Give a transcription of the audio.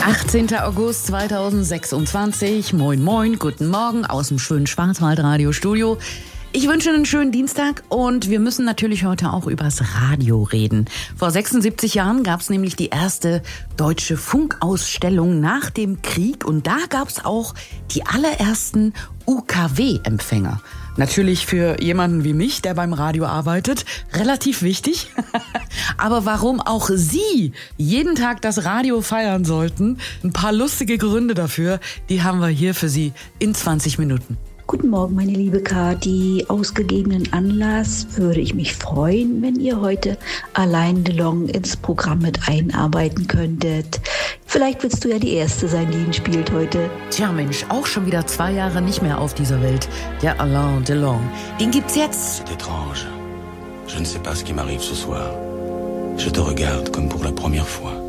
18. August 2026. Moin, moin, guten Morgen aus dem schönen Schwarzwald-Radio-Studio. Ich wünsche einen schönen Dienstag und wir müssen natürlich heute auch übers Radio reden. Vor 76 Jahren gab es nämlich die erste deutsche Funkausstellung nach dem Krieg und da gab es auch die allerersten UKW-Empfänger. Natürlich für jemanden wie mich, der beim Radio arbeitet, relativ wichtig. Aber warum auch Sie jeden Tag das Radio feiern sollten, ein paar lustige Gründe dafür, die haben wir hier für Sie in 20 Minuten. Guten Morgen, meine liebe Kathi. Aus gegebenen Anlass würde ich mich freuen, wenn ihr heute Alain Delon ins Programm mit einarbeiten könntet. Vielleicht willst du ja die Erste sein, die ihn spielt heute. Tja Mensch, auch schon wieder 2 Jahre nicht mehr auf dieser Welt. Der Alain Delon. Den gibt's jetzt. C'est étrange. Je ne sais pas ce qui m'arrive ce soir. Je te regarde comme pour la première fois.